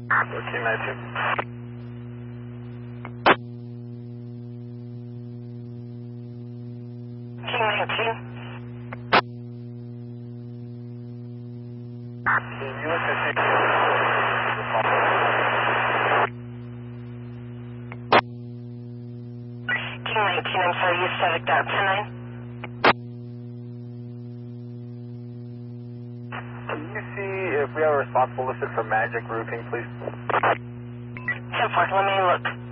King 19. King 19. You look at the King 19, I'm sorry, you static that 10-9. Can you see if we have a responsible listed for Magic Roofing, please? 10-4, let me look.